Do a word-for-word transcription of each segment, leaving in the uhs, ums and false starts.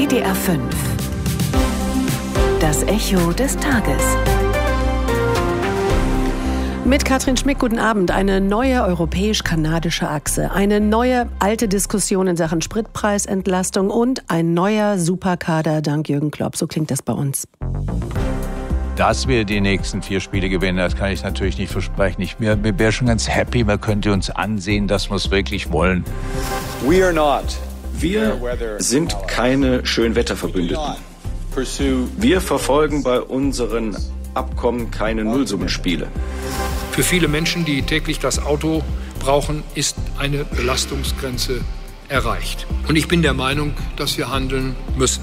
W D R fünf. Das Echo des Tages. Mit Katrin Schmick, guten Abend. Eine neue europäisch-kanadische Achse, eine neue alte Diskussion in Sachen Spritpreisentlastung und ein neuer Superkader dank Jürgen Klopp. So klingt das bei uns. Dass wir die nächsten vier Spiele gewinnen, das kann ich natürlich nicht versprechen. Ich wäre schon ganz happy, man könnte uns ansehen, dass wir es wirklich wollen. We are not. Wir sind keine Schönwetterverbündeten. Wir verfolgen bei unseren Abkommen keine Nullsummenspiele. Für viele Menschen, die täglich das Auto brauchen, ist eine Belastungsgrenze erreicht. Und ich bin der Meinung, dass wir handeln müssen.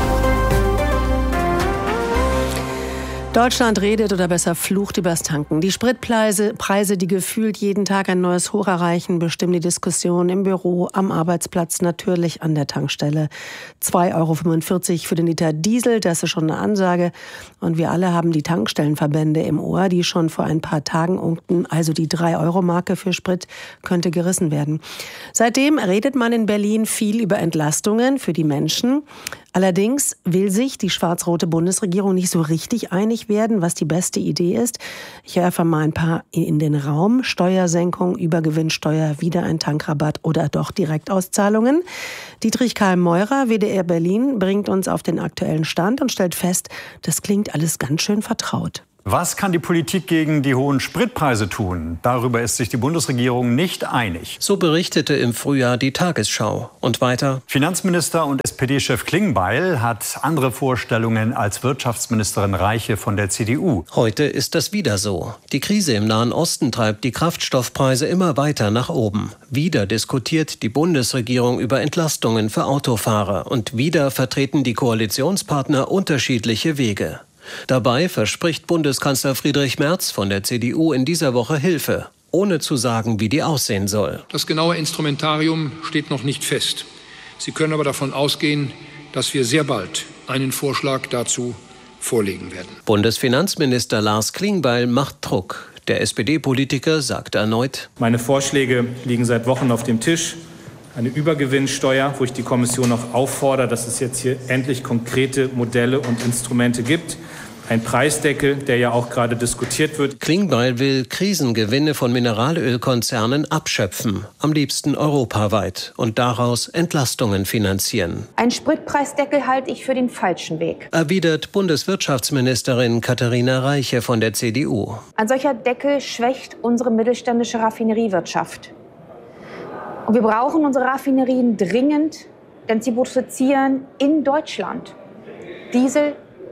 Deutschland redet oder besser flucht übers Tanken. Die Spritpreise, Preise, die gefühlt jeden Tag ein neues Hoch erreichen, bestimmen die Diskussion im Büro, am Arbeitsplatz, natürlich an der Tankstelle. zwei Euro fünfundvierzig für den Liter Diesel, das ist schon eine Ansage. Und wir alle haben die Tankstellenverbände im Ohr, die schon vor ein paar Tagen unten, also die drei Euro Marke für Sprit, könnte gerissen werden. Seitdem redet man in Berlin viel über Entlastungen für die Menschen. Allerdings will sich die schwarz-rote Bundesregierung nicht so richtig einig werden, was die beste Idee ist. Ich werfe mal ein paar in den Raum. Steuersenkung, Übergewinnsteuer, wieder ein Tankrabatt oder doch Direktauszahlungen. Dietrich Karl Meurer, W D R Berlin, bringt uns auf den aktuellen Stand und stellt fest, das klingt alles ganz schön vertraut. Was kann die Politik gegen die hohen Spritpreise tun? Darüber ist sich die Bundesregierung nicht einig. So berichtete im Frühjahr die Tagesschau. Und weiter: Finanzminister und S P D-Chef Klingbeil hat andere Vorstellungen als Wirtschaftsministerin Reiche von der C D U. Heute ist das wieder so. Die Krise im Nahen Osten treibt die Kraftstoffpreise immer weiter nach oben. Wieder diskutiert die Bundesregierung über Entlastungen für Autofahrer. Und wieder vertreten die Koalitionspartner unterschiedliche Wege. Dabei verspricht Bundeskanzler Friedrich Merz von der C D U in dieser Woche Hilfe, ohne zu sagen, wie die aussehen soll. Das genaue Instrumentarium steht noch nicht fest. Sie können aber davon ausgehen, dass wir sehr bald einen Vorschlag dazu vorlegen werden. Bundesfinanzminister Lars Klingbeil macht Druck. Der S P D-Politiker sagt erneut: Meine Vorschläge liegen seit Wochen auf dem Tisch. Eine Übergewinnsteuer, wo ich die Kommission auch auffordere, dass es jetzt hier endlich konkrete Modelle und Instrumente gibt. Ein Preisdeckel, der ja auch gerade diskutiert wird. Klingbeil will Krisengewinne von Mineralölkonzernen abschöpfen, am liebsten europaweit, und daraus Entlastungen finanzieren. Ein Spritpreisdeckel halte ich für den falschen Weg, erwidert Bundeswirtschaftsministerin Katharina Reiche von der C D U. Ein solcher Deckel schwächt unsere mittelständische Raffineriewirtschaft. Und wir brauchen unsere Raffinerien dringend, denn sie produzieren in Deutschland Diesel,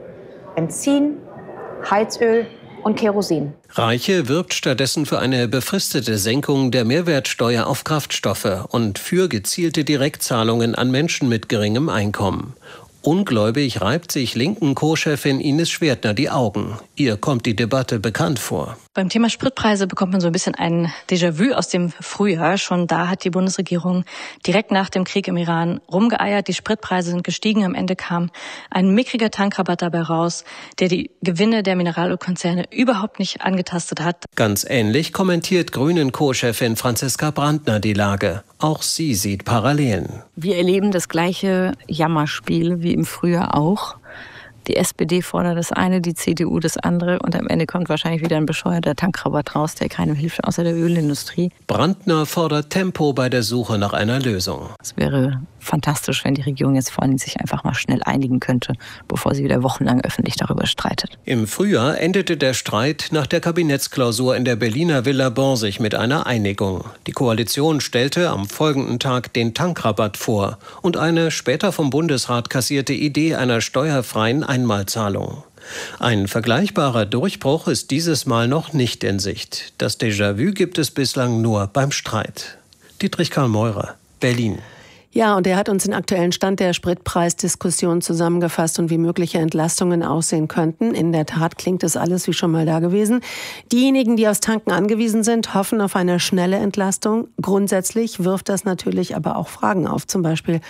Benzin, Heizöl und Kerosin. Reiche wirbt stattdessen für eine befristete Senkung der Mehrwertsteuer auf Kraftstoffe und für gezielte Direktzahlungen an Menschen mit geringem Einkommen. Ungläubig reibt sich linken Co-Chefin Ines Schwertner die Augen. Ihr kommt die Debatte bekannt vor. Beim Thema Spritpreise bekommt man so ein bisschen ein Déjà-vu aus dem Frühjahr. Schon da hat die Bundesregierung direkt nach dem Krieg im Iran rumgeeiert. Die Spritpreise sind gestiegen. Am Ende kam ein mickriger Tankrabatt dabei raus, der die Gewinne der Mineralölkonzerne überhaupt nicht angetastet hat. Ganz ähnlich kommentiert Grünen Co-Chefin Franziska Brandner die Lage. Auch sie sieht Parallelen. Wir erleben das gleiche Jammerspiel wie im Frühjahr auch. Die S P D fordert das eine, die C D U das andere und am Ende kommt wahrscheinlich wieder ein bescheuerter Tankrabatt raus, der keinem hilft, außer der Ölindustrie. Brandner fordert Tempo bei der Suche nach einer Lösung. Es wäre fantastisch, wenn die Regierung jetzt vor allem sich einfach mal schnell einigen könnte, bevor sie wieder wochenlang öffentlich darüber streitet. Im Frühjahr endete der Streit nach der Kabinettsklausur in der Berliner Villa Borsig mit einer Einigung. Die Koalition stellte am folgenden Tag den Tankrabatt vor und eine später vom Bundesrat kassierte Idee einer steuerfreien Einmalzahlung. Ein vergleichbarer Durchbruch ist dieses Mal noch nicht in Sicht. Das Déjà-vu gibt es bislang nur beim Streit. Dietrich Karl Meurer, Berlin. Ja, und er hat uns den aktuellen Stand der Spritpreisdiskussion zusammengefasst und wie mögliche Entlastungen aussehen könnten. In der Tat klingt das alles wie schon mal da gewesen. Diejenigen, die aufs Tanken angewiesen sind, hoffen auf eine schnelle Entlastung. Grundsätzlich wirft das natürlich aber auch Fragen auf. Zum Beispiel,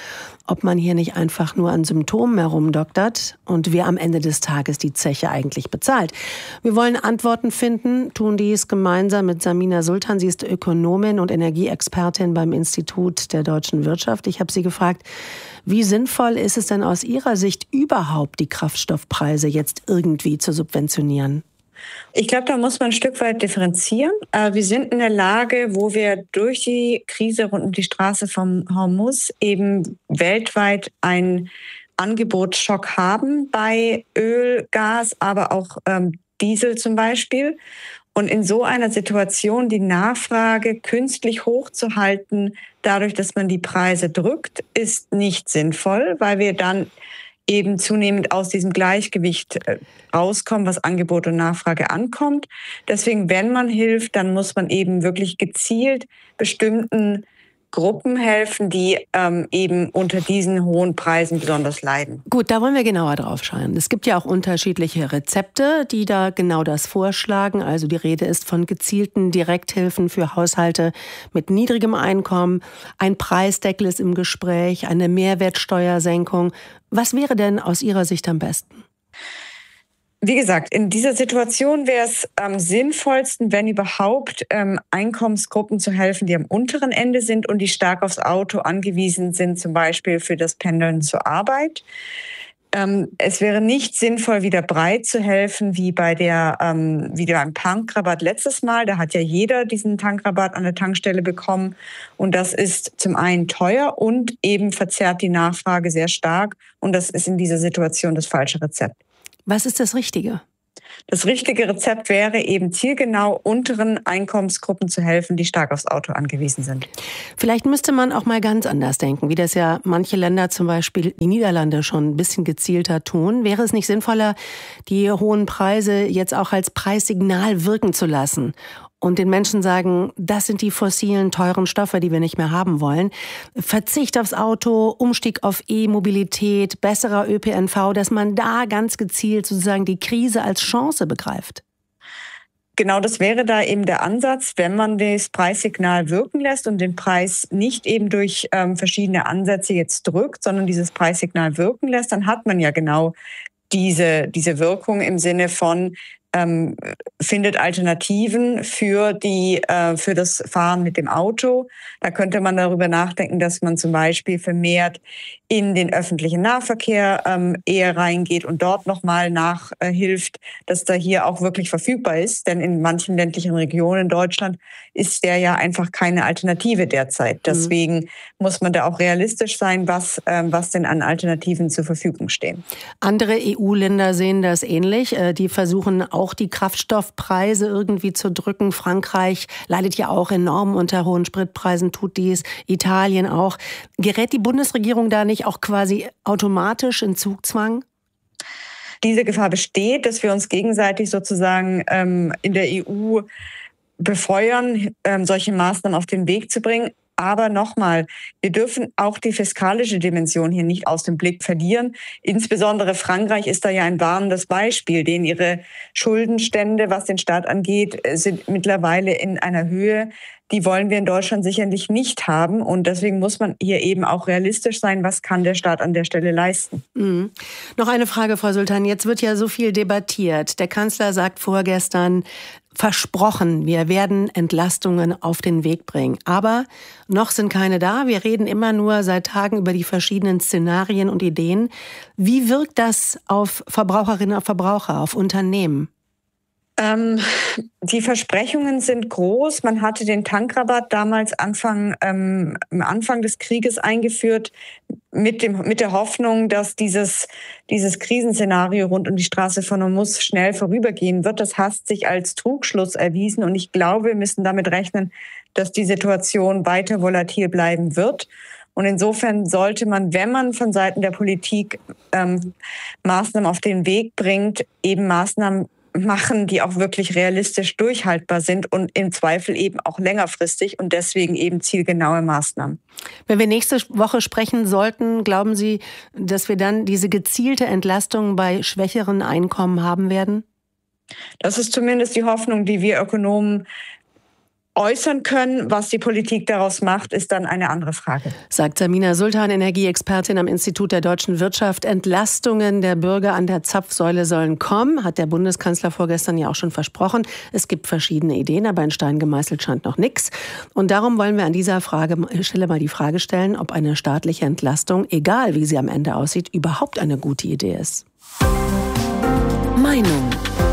ob man hier nicht einfach nur an Symptomen herumdoktert und wer am Ende des Tages die Zeche eigentlich bezahlt. Wir wollen Antworten finden, tun dies gemeinsam mit Samina Sultan. Sie ist Ökonomin und Energieexpertin beim Institut der deutschen Wirtschaft. Ich habe sie gefragt, wie sinnvoll ist es denn aus Ihrer Sicht überhaupt, die Kraftstoffpreise jetzt irgendwie zu subventionieren? Ich glaube, da muss man ein Stück weit differenzieren. Wir sind in der Lage, wo wir durch die Krise rund um die Straße vom Hormuz eben weltweit einen Angebotsschock haben bei Öl, Gas, aber auch ähm, Diesel zum Beispiel. Und in so einer Situation die Nachfrage künstlich hochzuhalten, dadurch, dass man die Preise drückt, ist nicht sinnvoll, weil wir dann eben zunehmend aus diesem Gleichgewicht rauskommen, was Angebot und Nachfrage ankommt. Deswegen, wenn man hilft, dann muss man eben wirklich gezielt bestimmten Gruppen helfen, die ähm, eben unter diesen hohen Preisen besonders leiden. Gut, da wollen wir genauer drauf schauen. Es gibt ja auch unterschiedliche Rezepte, die da genau das vorschlagen. Also die Rede ist von gezielten Direkthilfen für Haushalte mit niedrigem Einkommen. Ein Preisdeckel ist im Gespräch, eine Mehrwertsteuersenkung. Was wäre denn aus Ihrer Sicht am besten? Wie gesagt, in dieser Situation wäre es am sinnvollsten, wenn überhaupt, ähm, Einkommensgruppen zu helfen, die am unteren Ende sind und die stark aufs Auto angewiesen sind, zum Beispiel für das Pendeln zur Arbeit. Ähm, es wäre nicht sinnvoll, wieder breit zu helfen, wie bei der, ähm, wie beim Tankrabatt letztes Mal. Da hat ja jeder diesen Tankrabatt an der Tankstelle bekommen. Und das ist zum einen teuer und eben verzerrt die Nachfrage sehr stark. Und das ist in dieser Situation das falsche Rezept. Was ist das Richtige? Das richtige Rezept wäre eben zielgenau unteren Einkommensgruppen zu helfen, die stark aufs Auto angewiesen sind. Vielleicht müsste man auch mal ganz anders denken, wie das ja manche Länder, zum Beispiel die Niederlande, schon ein bisschen gezielter tun. Wäre es nicht sinnvoller, die hohen Preise jetzt auch als Preissignal wirken zu lassen? Und den Menschen sagen, das sind die fossilen, teuren Stoffe, die wir nicht mehr haben wollen. Verzicht aufs Auto, Umstieg auf E-Mobilität, besserer Ö P N V, dass man da ganz gezielt sozusagen die Krise als Chance begreift. Genau, das wäre da eben der Ansatz, wenn man das Preissignal wirken lässt und den Preis nicht eben durch ähm, verschiedene Ansätze jetzt drückt, sondern dieses Preissignal wirken lässt, dann hat man ja genau diese, diese Wirkung im Sinne von, Ähm, findet Alternativen für die äh, für das Fahren mit dem Auto. Da könnte man darüber nachdenken, dass man zum Beispiel vermehrt in den öffentlichen Nahverkehr ähm, eher reingeht und dort nochmal nachhilft, äh, dass da hier auch wirklich verfügbar ist. Denn in manchen ländlichen Regionen in Deutschland ist der ja einfach keine Alternative derzeit. Deswegen mhm. muss man da auch realistisch sein, was, äh, was denn an Alternativen zur Verfügung stehen. Andere E U-Länder sehen das ähnlich. Die versuchen auch die Kraftstoffpreise irgendwie zu drücken. Frankreich leidet ja auch enorm unter hohen Spritpreisen, tut dies. Italien auch. Gerät die Bundesregierung da nicht auch quasi automatisch in Zugzwang? Diese Gefahr besteht, dass wir uns gegenseitig sozusagen ähm, in der E U befeuern, ähm, solche Maßnahmen auf den Weg zu bringen. Aber nochmal, wir dürfen auch die fiskalische Dimension hier nicht aus dem Blick verlieren. Insbesondere Frankreich ist da ja ein warnendes Beispiel, denn ihre Schuldenstände, was den Staat angeht, sind mittlerweile in einer Höhe, die wollen wir in Deutschland sicherlich nicht haben. Und deswegen muss man hier eben auch realistisch sein, was kann der Staat an der Stelle leisten. Mhm. Noch eine Frage, Frau Sultan. Jetzt wird ja so viel debattiert. Der Kanzler sagt vorgestern, versprochen, wir werden Entlastungen auf den Weg bringen. Aber noch sind keine da. Wir reden immer nur seit Tagen über die verschiedenen Szenarien und Ideen. Wie wirkt das auf Verbraucherinnen und Verbraucher, auf Unternehmen? Ähm, die Versprechungen sind groß. Man hatte den Tankrabatt damals Anfang, ähm, am Anfang des Krieges eingeführt mit dem, mit der Hoffnung, dass dieses, dieses Krisenszenario rund um die Straße von Hormuz schnell vorübergehen wird. Das hat sich als Trugschluss erwiesen und ich glaube, wir müssen damit rechnen, dass die Situation weiter volatil bleiben wird. Und insofern sollte man, wenn man von Seiten der Politik ähm, Maßnahmen auf den Weg bringt, eben Maßnahmen machen, die auch wirklich realistisch durchhaltbar sind und im Zweifel eben auch längerfristig und deswegen eben zielgenaue Maßnahmen. Wenn wir nächste Woche sprechen sollten, glauben Sie, dass wir dann diese gezielte Entlastung bei schwächeren Einkommen haben werden? Das ist zumindest die Hoffnung, die wir Ökonomen äußern können. Was die Politik daraus macht, ist dann eine andere Frage. Sagt Samina Sultan, Energieexpertin am Institut der deutschen Wirtschaft. Entlastungen der Bürger an der Zapfsäule sollen kommen, hat der Bundeskanzler vorgestern ja auch schon versprochen. Es gibt verschiedene Ideen, aber in Stein gemeißelt scheint noch nichts. Und darum wollen wir an dieser Frage, Stelle mal die Frage stellen, ob eine staatliche Entlastung, egal wie sie am Ende aussieht, überhaupt eine gute Idee ist. Meinung.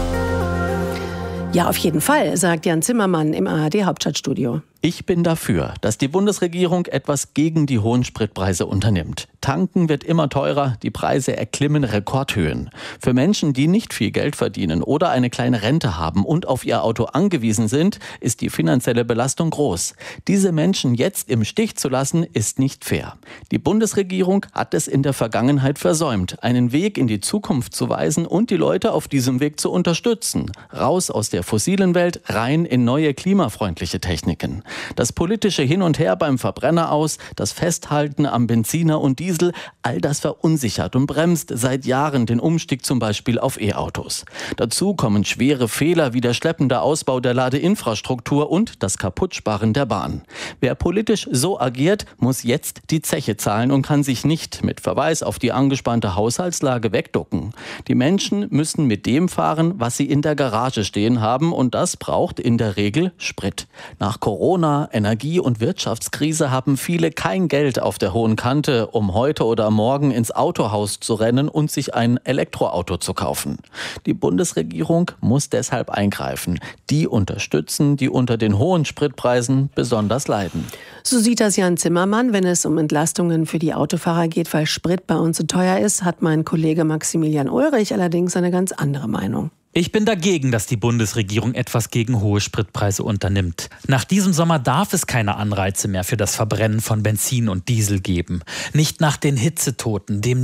Ja, auf jeden Fall, sagt Jan Zimmermann im A R D-Hauptstadtstudio. Ich bin dafür, dass die Bundesregierung etwas gegen die hohen Spritpreise unternimmt. Tanken wird immer teurer, die Preise erklimmen Rekordhöhen. Für Menschen, die nicht viel Geld verdienen oder eine kleine Rente haben und auf ihr Auto angewiesen sind, ist die finanzielle Belastung groß. Diese Menschen jetzt im Stich zu lassen, ist nicht fair. Die Bundesregierung hat es in der Vergangenheit versäumt, einen Weg in die Zukunft zu weisen und die Leute auf diesem Weg zu unterstützen. Raus aus der fossilen Welt, rein in neue klimafreundliche Techniken. Das politische Hin und Her beim Verbrenner aus, das Festhalten am Benziner und Diesel, all das verunsichert und bremst seit Jahren den Umstieg zum Beispiel auf E-Autos. Dazu kommen schwere Fehler wie der schleppende Ausbau der Ladeinfrastruktur und das Kaputtsparen der Bahn. Wer politisch so agiert, muss jetzt die Zeche zahlen und kann sich nicht mit Verweis auf die angespannte Haushaltslage wegducken. Die Menschen müssen mit dem fahren, was sie in der Garage stehen haben, und das braucht in der Regel Sprit. Nach Corona Energie- und Wirtschaftskrise haben viele kein Geld auf der hohen Kante, um heute oder morgen ins Autohaus zu rennen und sich ein Elektroauto zu kaufen. Die Bundesregierung muss deshalb eingreifen. Die unterstützen, die unter den hohen Spritpreisen besonders leiden. So sieht das Jan Zimmermann. Wenn es um Entlastungen für die Autofahrer geht, weil Sprit bei uns so teuer ist, hat mein Kollege Maximilian Ulrich allerdings eine ganz andere Meinung. Ich bin dagegen, dass die Bundesregierung etwas gegen hohe Spritpreise unternimmt. Nach diesem Sommer darf es keine Anreize mehr für das Verbrennen von Benzin und Diesel geben. Nicht nach den Hitzetoten, dem